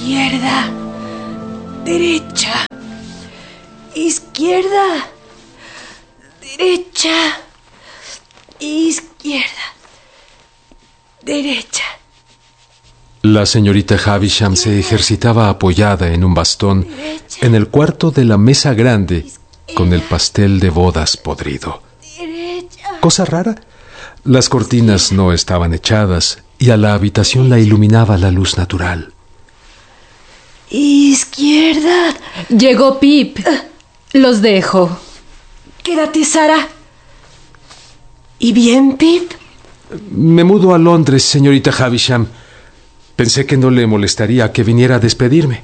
Izquierda, derecha, izquierda, derecha, izquierda, derecha. La señorita Havisham se ejercitaba apoyada en un bastón en el cuarto de la mesa grande con el pastel de bodas podrido. Cosa rara, las cortinas no estaban echadas y a la habitación la iluminaba la luz natural. Izquierda. Llegó Pip. Los dejo. Quédate, Sara. ¿Y bien, Pip? Me mudo a Londres, señorita Havisham. Pensé que no le molestaría que viniera a despedirme.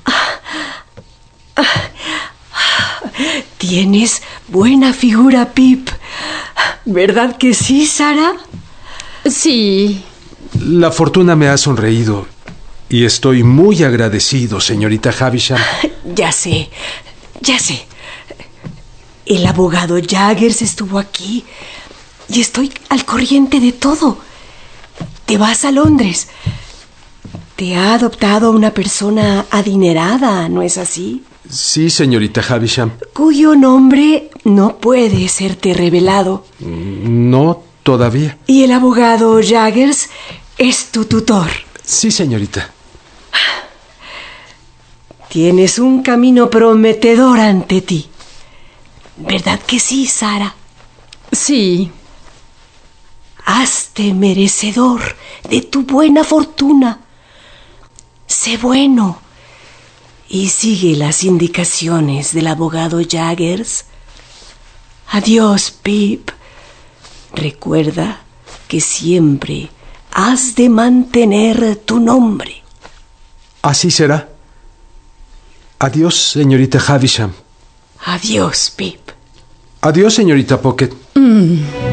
Tienes buena figura, Pip. ¿Verdad que sí, Sara? Sí. La fortuna me ha sonreído y estoy muy agradecido, señorita Havisham. Ya sé. El abogado Jaggers estuvo aquí y estoy al corriente de todo. Te vas a Londres. Te ha adoptado una persona adinerada, ¿no es así? Sí, señorita Havisham. Cuyo nombre no puede serte revelado. No, todavía. Y el abogado Jaggers es tu tutor. Sí, señorita. Tienes un camino prometedor ante ti. ¿Verdad que sí, Sara? Sí. Hazte merecedor de tu buena fortuna. Sé bueno y sigue las indicaciones del abogado Jaggers. Adiós, Pip. Recuerda que siempre has de mantener tu nombre. Así será. Adiós, señorita Havisham. Adiós, Pip. Adiós, señorita Pocket.